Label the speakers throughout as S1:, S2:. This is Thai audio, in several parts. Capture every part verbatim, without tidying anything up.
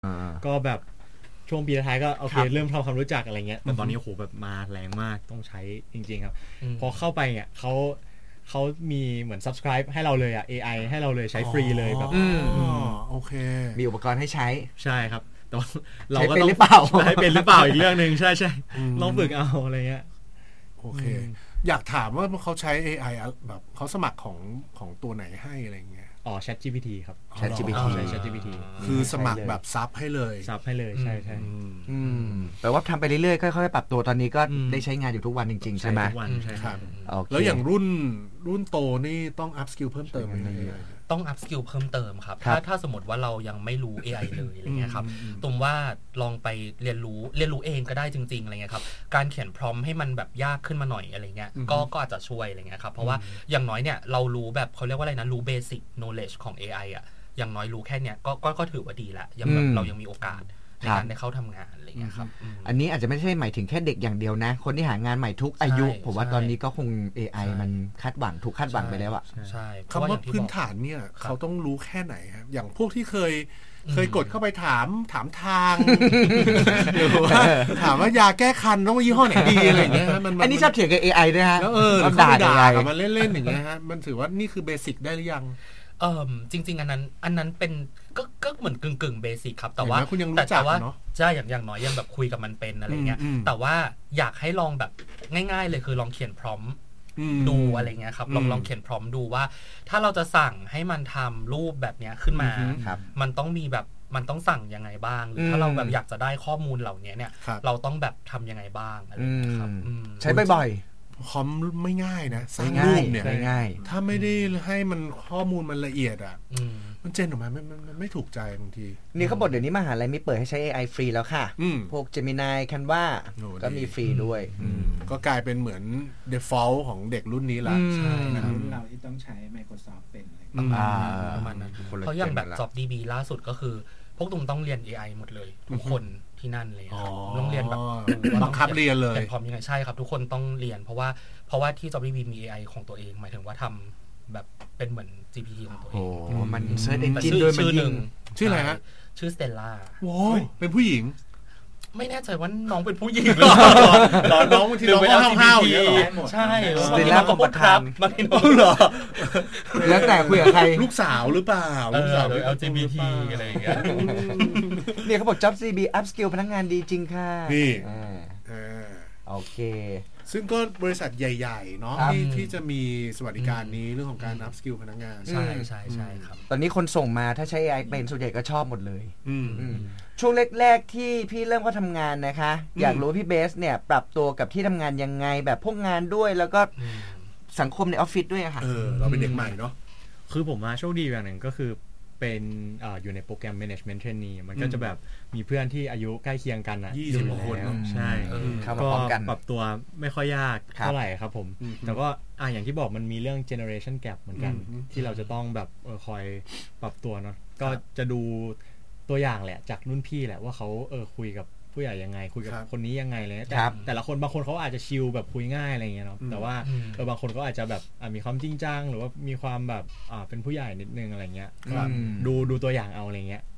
S1: ก็แบบช่วงปีท้ายก็โอเคเริ่มทำความรู้จักอะไรเงี้ยแต่ตอนนี้โอ้โหแบบมาแรงมากต้องใช้จริงๆครับพอเข้าไปเนี่ยเขาเขามีเหมือน subscribe ให้เราเลยอ่ะ เอ ไอ ให้เราเลยใช้ฟรีเลยแบบ
S2: อ๋อโอเค
S3: มีอุปกรณ์ให้ใช้
S1: ใช่ครับแต่ว่าเรา
S3: ก็ต้อง
S1: ใช้เป็นหรือเปล่าอีกเรื่องนึงใช่ๆลองฝึกเอาอะไรเงี้ย
S2: โอเคอยากถามว่าเขาใช้ เอ ไอ แบบเขาสมัครของของตัวไหนให้อะไรเงี้ย
S1: อ๋อ ChatGPT ครับ
S3: ChatGPT
S1: ใช่ ChatGPT
S2: คือสมัครแบบซับให้เลย
S1: ซับให้เลยใช่ๆ
S3: อืมแปลว่าทำไปเรื่อยๆค่อยๆปรับตัวตอนนี้ก็ได้ใช้งานอยู่ทุกวันจริงๆใช่ไหม
S1: ทุกวันใช่ครับ
S2: แล้วอย่างรุ่นรุ่นโตนี่ต้องอัพสกิลเพิ่มเติมยังไง
S4: ต้องอัพสกิลเพิ่มเติมครับถ้าถ้าสมมติว่าเรายังไม่รู้ เอ ไอ เลยอะไรเงี้ยครับตรงว่าลองไปเรียนรู้เรียนรู้เองก็ได้จริงๆอะไรเงี้ยครับการเขียนพรอมให้มันแบบยากขึ้นมาหน่อยอะไรเงี้ยก็ก็อาจจะช่วยอะไรเงี้ยครับเพราะว่าอย่างน้อยเนี่ยเรารู้แบบเขาเรียกว่าอะไรนะรู้เบสิกโนเลจของ เอ ไอ อ่ะอย่างน้อยรู้แค่เนี้ยก็ก็ก็ถือว่าดีละยังแบบเรายังมีโอกาสในการได้เข้าทำงานอะไรเงี้ยครับ
S3: อันนี้อาจจะไม่ใช่หมายถึงแค่เด็กอย่างเดียวนะคนที่หางานใหม่ทุกอายุผมว่าตอนนี้ก็คง เอ ไอ มันคาดหวังถูกคาดหวังไปแล้วอะ
S4: ใช่
S2: คำว่าพื้นฐานเนี่ยเขาต้องรู้แค่ไหนครับอย่างพวกที่เคยเคยกดเข้าไปถามถามทางหรือว่าถามว่ายาแก้คันต้องยี่ห้อไหนดีอะไรอย่างเงี้ยมัน
S3: อันนี้ชอบเถียงกับ เอ ไอ ด้วยฮะ
S2: แล้วเออเขาด่าด่ากับมันเล่นๆอย่างเงี้ยฮะมันถือว่านี่คือเบสิกได้หรือยัง
S4: เออจริงๆอันนั้นอันนั้นเป็นก็ก็เหมือนกึ่งๆเบสิกครับแต่ว่า
S2: คุณยังรู้จักเนาะ
S4: ใช่อย่างอย่างน้อยยังแบบคุยกับมันเป็นอะไรเงี้ยแต่ว่าอยากให้ลองแบบง่ายๆเลยคือลองเขียนพร้อมดูอะไรเงี้ยครับลองลองเขียนพร้อมดูว่าถ้าเราจะสั่งให้มันทำรูปแบบเนี้ยขึ้นมามันต้องมีแบบมันต้องสั่งยังไงบ้างหรือถ้าเราแบบอยากจะได้ข้อมูลเหล่านี้เนี่ยเราต้องแบบทำยังไงบ้างอะไรเงี้ยครับ
S3: ใช้บ่อย
S2: คอมไม่ง่ายนะสร้างรูปเนี่ย
S3: ง่าย
S2: ถ้าไม่ได้ให้มันข้อมูลมันละเอียดอ่ะมันเจนออกมาไม่มันไม่ถูกใจบางที
S3: นี่เขาบอกเดี๋ยวนี้มหาลัยมีเปิดให้ใช้ เอ ไอ ฟรีแล้วค่ะพวก Gemini Canva ก็มีฟรีด้วย
S2: ก็กลายเป็นเหมือน default ของเด็กรุ่นนี้ละ
S5: ใช่รุ่นเราที่ต้องใช้ Microsoft เป็นอะไร
S4: ประมาณนั้นเพราะอย่างแบบ JobDB ล่าสุดก็คือพวกตุ่มต้องเรียน เอ ไอ หมดเลยทุกคนที่นั่นเลยครับต้องเรียนแบบ
S2: บังคับเรียนเลย
S4: เป็นพร้อมยังไงใช่ครับทุกคนต้องเรียนเพราะว่าเพราะว่าที่ JobDB มี เอ ไอ ของตัวเองหมายถึงว่าทำแบบเป็นเหมือน จี พี ที ของตัวเอง
S3: โอ้มันเซิร์ชเอนจินด้วยมัน
S4: ชื่อหนึ่ง
S2: ชื่ออะไรฮะ
S4: ชื่อ Stella
S2: โว้ยเป็นผู้หญิง
S4: ไม่แน่ใจว่าน้องเป็นผู้หญิงหรอ
S2: หรอน้องบางทีน้องก็ห้าวๆอย่างเงี้ยหรอ
S4: ใช่
S3: สเตลล่าก็ประทาน
S4: บางทีน้องเหรอ
S3: แล้วแต่คุยกับใคร
S2: ลูกสาวหรือเปล่าลูกสาว
S4: แอล จี บี ที อะไรอย่างเงี้ย
S3: เนี่ยเขาบอก JobDB up skill พนักงานดีจริงค่ะ
S2: นี่
S3: โอเค
S2: ซึ่งก็บริษัทใหญ่ๆเนาะที่ที่จะมีสวัสดิการนี้เรื่องของการ up skill พนักงาน
S4: ใช่ใช่ใช่ครับ
S3: ตอนนี้คนส่งมาถ้าใช้ เอ ไอ เป็นส่วนใหญ่ก็ชอบหมดเลยช่วงแรกๆที่พี่เริ่มก็ทำงานนะคะอยากรู้พี่เบสเนี่ยปรับตัวกับที่ทำงานยังไงแบบพวกงานด้วยแล้วก็สังคมในออฟฟิศด้วยค่ะ
S2: เออเราเป็นเด็กใหม่เนาะ
S1: คือผมมาโชคดีอย่างหนึ่งก็คือเป็นออยู่ในโปรแกรม management trainee มันก็จะแบบมีเพื่อนที่อายุใกล้เคียงกันนะ
S2: ยี่สิบกว่าคน
S1: ใช่ก็ปรับตัวไม่ค่อยยากเท่าไหร่ครับผมแต่ก็อ่ะอย่างที่บอกมันมีเรื่อง generation gap เหมือนกันที่เราจะต้องแบบเออคอยปรับตัวเนาะก็จะดูตัวอย่างแหละจากรุ่นพี่แหละว่าเขาเออคุยกับผู้ใหญ่ยังไงคุยกับคนนี้ยังไงเลยแต่แต่ละคนบางคนเขาอาจจะชิลแบบคุยง่ายอะไรเงี้ยเนาะแต่ว่าเออบางคนก็อาจจะแบบมีความจริงจังหรือว่ามีความแบบอ่าเป็นผู้ใหญ่นิดนึงอะไรเงี้ยดูดูตัวอย่างเอาอะไรเงี้ย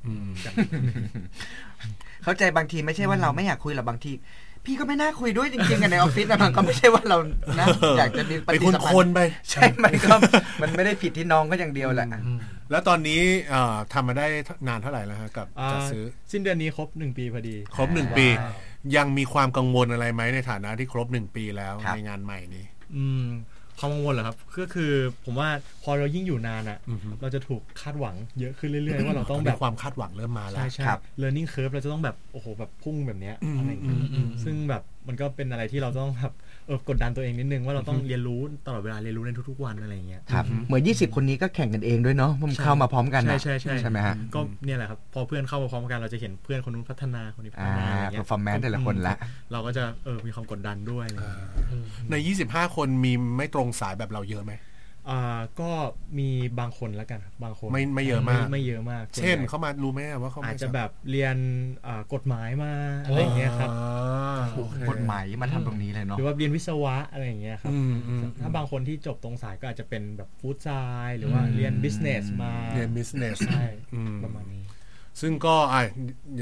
S3: เข้าใจบางทีไม่ใช่ว่าเราไม่อยากคุยหรอกบางทีพี่ก็ไม่น่าคุยด้วยจริงๆกันในออฟฟิศนะมันก็ไม่ใช่ว่าเรานะอยากจะมี
S2: ปฏิสัมพันธ์ไป
S3: ใช่ไหมก็มันไม่ได้ผิดที่น้องก็อย่างเดียวแหละ
S2: แล้วตอนนี้ทำมาได้นานเท่าไหร่แล้วฮะกับจะซื้อ
S1: สิ้นเดือนนี้ครบหนึ่งปีพอดี
S2: ครบหนึ่งปียังมีความกังวลอะไรไหมในฐานะที่ครบหนึ่งปีแล้วในงานใหม่นี้
S1: อืมความกังวลเหรอครับก็คือผมว่าพอเรายิ่งอยู่นานอ่ะเราจะถูกคาดหวังเยอะขึ้นเรื่อยๆว่าเราต้องแบบ
S2: ความคาดหวังเริ่มมาแล้ว
S1: ใช่ๆ learning curve เราจะต้องแบบโอ้โหแบบพุ่งแบบเนี้ยอะไรอย่างเงี้ยซึ่งแบบมันก็เป็นอะไรที่เราต้องแบบเออกดดันตัวเองนิดนึงว่าเราต้องเรียนรู้ตลอดเวลาเรียนรู้ในทุกๆวันอะไรอย่างเงี้ย
S3: ครับเหมือนยี่สิบคนนี้ก็แข่งกันเองด้วยเนาะมันเข้ามาพร้อมกัน
S1: ใช่ๆๆ
S3: ใช่ไหมฮะ
S1: ก็เนี่ยแหละครับพอเพื่อนเข้ามาพร้อมกันเราจะเห็นเพื่อนคนนู้นพัฒนาคนนี้พัฒนาอะไรเงี้ย
S3: performance แต่ละคนละ
S1: เราก็จะเออมีความกดดันด้วย
S2: ในยี่สิบห้าคนมีไม่ตรงสายแบบเราเยอะไหม
S1: อ่าก็มีบางคนแล้วกันบางคน
S2: ไม่ไม่เยอะมาก
S1: ไม่เยอะมาก
S2: เช่นเขามารู้ไหมว่าเขา
S1: อาจจะแบบเรียนกฎหมายมาอะไรเงี้ยครับ
S3: กฎหมายมาทำตรงนี้เลยเนาะ
S1: หรือว่าเรียนวิศวะอะไรอย่างเงี้ยครับถ้าบางคนที่จบตรงสายก็อาจจะเป็นแบบฟู้ดไซน์หรือว่าเรียนบิสเนสมา
S2: เรียนบิสเนส
S1: ใช่ประมาณนี้
S2: ซึ่งก็อ่ะ